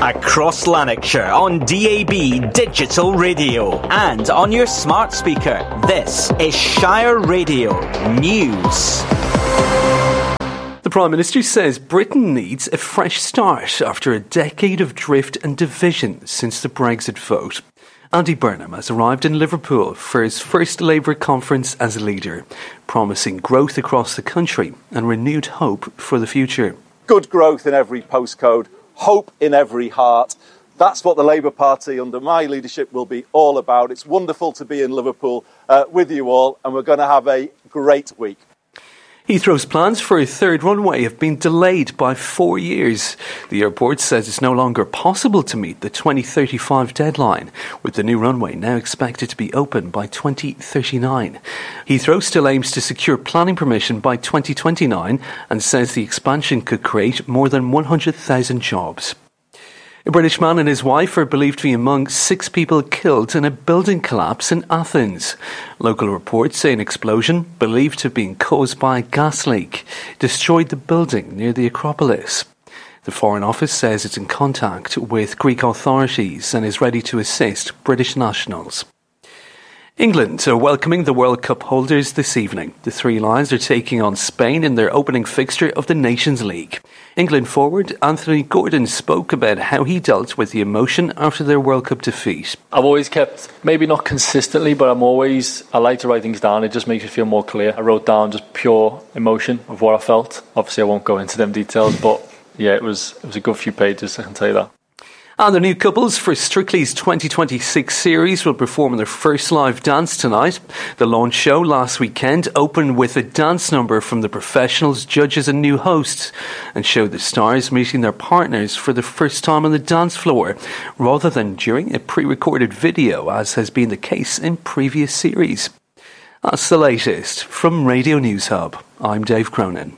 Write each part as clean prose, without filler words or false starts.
across Lanarkshire on DAB Digital Radio and on your smart speaker. This is Shire Radio News. The Prime Minister says Britain needs a fresh start after a decade of drift and division since the Brexit vote. Andy Burnham has arrived in Liverpool for his first Labour conference as a leader, promising growth across the country and renewed hope for the future. Good growth in every postcode, hope in every heart. That's what the Labour Party under my leadership will be all about. It's wonderful to be in Liverpool with you all, and we're going to have a great week. Heathrow's plans for a third runway have been delayed by 4 years. The airport says it's no longer possible to meet the 2035 deadline, with the new runway now expected to be open by 2039. Heathrow still aims to secure planning permission by 2029 and says the expansion could create more than 100,000 jobs. A British man and his wife are believed to be among 6 people killed in a building collapse in Athens. Local reports say an explosion, believed to have been caused by a gas leak, destroyed the building near the Acropolis. The Foreign Office says it's in contact with Greek authorities and is ready to assist British nationals. England are welcoming the World Cup holders this evening. The Three Lions are taking on Spain in their opening fixture of the Nations League. England forward Anthony Gordon spoke about how he dealt with the emotion after their World Cup defeat. I've always kept, maybe not consistently, but I like to write things down. It just makes me feel more clear. I wrote down just pure emotion of what I felt. Obviously I won't go into them details, but yeah, it was a good few pages, I can tell you that. And the new couples for Strictly's 2026 series will perform their first live dance tonight. The launch show last weekend opened with a dance number from the professionals, judges and new hosts, and showed the stars meeting their partners for the first time on the dance floor, rather than during a pre-recorded video, as has been the case in previous series. That's the latest from Radio News Hub. I'm Dave Cronin.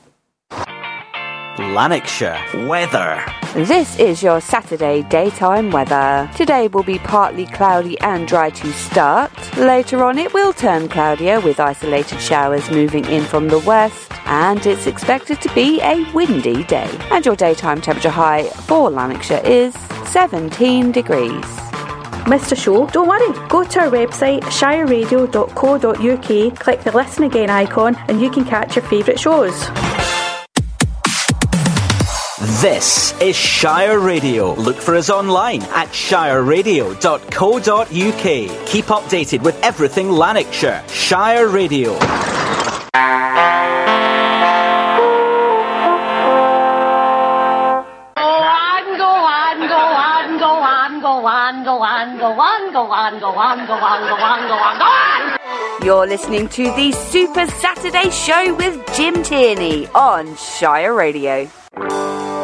Lanarkshire weather. This is your Saturday daytime weather. Today will be partly cloudy and dry to start. Later on it will turn cloudier with isolated showers moving in from the west, and it's expected to be a windy day. And your daytime temperature high for Lanarkshire is 17 degrees. Missed a show? Don't worry. Go to our website shireradio.co.uk, click the Listen Again icon and you can catch your favourite shows. This is Shire Radio. Look for us online at shireradio.co.uk. Keep updated with everything Lanarkshire. Shire Radio. You're listening to the Super Saturday Show with Jim Tierney on Shire Radio.